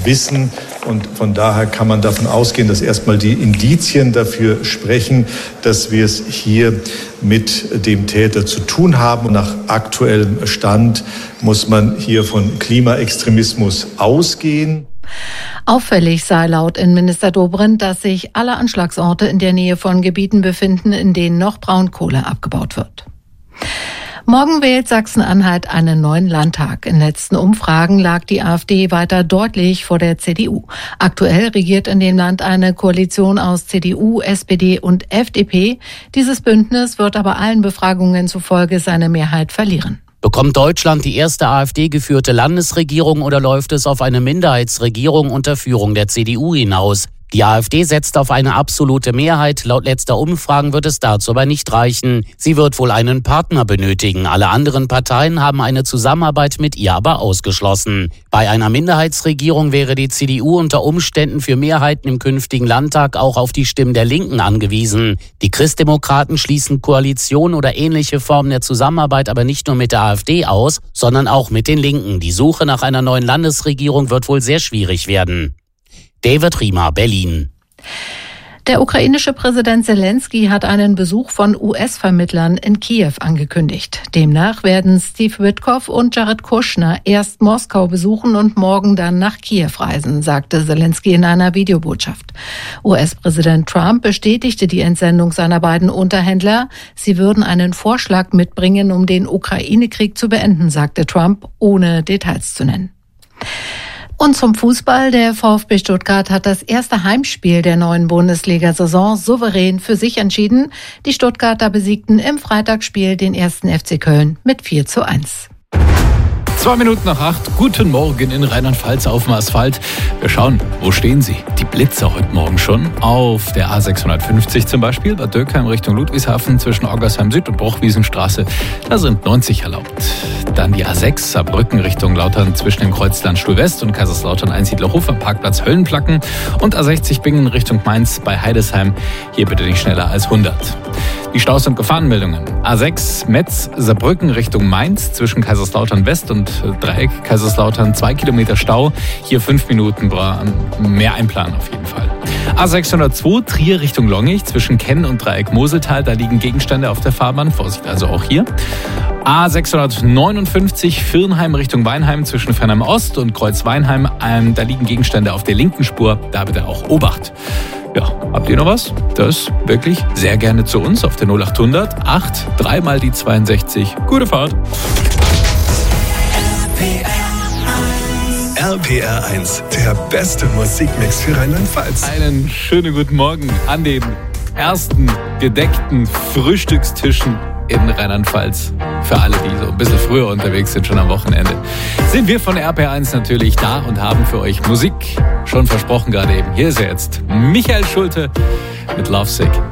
wissen. Und von daher kann man davon ausgehen, dass erstmal die Indizien dafür sprechen, dass wir es hier mit dem Täter zu tun haben. Und nach aktuellem Stand muss man hier von Klimaextremismus ausgehen. Auffällig sei laut Innenminister Dobrindt, dass sich alle Anschlagsorte in der Nähe von Gebieten befinden, in denen noch Braunkohle abgebaut wird. Morgen wählt Sachsen-Anhalt einen neuen Landtag. In letzten Umfragen lag die AfD weiter deutlich vor der CDU. Aktuell regiert in dem Land eine Koalition aus CDU, SPD und FDP. Dieses Bündnis wird aber allen Befragungen zufolge seine Mehrheit verlieren. Bekommt Deutschland die erste AfD-geführte Landesregierung oder läuft es auf eine Minderheitsregierung unter Führung der CDU hinaus? Die AfD setzt auf eine absolute Mehrheit. Laut letzter Umfragen wird es dazu aber nicht reichen. Sie wird wohl einen Partner benötigen. Alle anderen Parteien haben eine Zusammenarbeit mit ihr aber ausgeschlossen. Bei einer Minderheitsregierung wäre die CDU unter Umständen für Mehrheiten im künftigen Landtag auch auf die Stimmen der Linken angewiesen. Die Christdemokraten schließen Koalition oder ähnliche Formen der Zusammenarbeit aber nicht nur mit der AfD aus, sondern auch mit den Linken. Die Suche nach einer neuen Landesregierung wird wohl sehr schwierig werden. David Riemer, Berlin. Der ukrainische Präsident Zelensky hat einen Besuch von US-Vermittlern in Kiew angekündigt. Demnach werden Steve Witkoff und Jared Kushner erst Moskau besuchen und morgen dann nach Kiew reisen, sagte Zelensky in einer Videobotschaft. US-Präsident Trump bestätigte die Entsendung seiner beiden Unterhändler. Sie würden einen Vorschlag mitbringen, um den Ukraine-Krieg zu beenden, sagte Trump, ohne Details zu nennen. Und zum Fußball. Der VfB Stuttgart hat das erste Heimspiel der neuen Bundesliga-Saison souverän für sich entschieden. Die Stuttgarter besiegten im Freitagsspiel den 1. FC Köln mit 4:1. 2 Minuten nach 8. Guten Morgen in Rheinland-Pfalz auf dem Asphalt. Wir schauen, wo stehen sie? Die Blitzer heute Morgen schon. Auf der A650 zum Beispiel, bei Döckheim Richtung Ludwigshafen zwischen Oggersheim Süd und Bruchwiesenstraße. Da sind 90 erlaubt. Dann die A6 Saarbrücken Richtung Lautern zwischen dem Kreuz Landstuhl West und Kaiserslautern Einsiedlerhof am Parkplatz Höllenplacken. Und A60 Bingen Richtung Mainz bei Heidesheim. Hier bitte nicht schneller als 100. Die Staus- und Gefahrenmeldungen. A6 Metz Saarbrücken Richtung Mainz zwischen Kaiserslautern West und Dreieck Kaiserslautern 2 Kilometer Stau. Hier 5 Minuten mehr einplanen auf jeden Fall. A602 Trier Richtung Longich zwischen Kenn und Dreieck Moseltal. Da liegen Gegenstände auf der Fahrbahn. Vorsicht also auch hier. A659 Firnheim Richtung Weinheim zwischen Fernheim Ost und Kreuz Weinheim. Da liegen Gegenstände auf der linken Spur. Da bitte auch Obacht. Ja, habt ihr noch was? Das wirklich sehr gerne zu uns auf der 0800 8 3 mal die 62. Gute Fahrt. RPR 1, der beste Musikmix für Rheinland-Pfalz. Einen schönen guten Morgen an den ersten gedeckten Frühstückstischen in Rheinland-Pfalz. Für alle, die so ein bisschen früher unterwegs sind, schon am Wochenende, sind wir von RPR 1 natürlich da und haben für euch Musik schon versprochen gerade eben. Hier ist er jetzt, Michael Schulte mit Lovesick.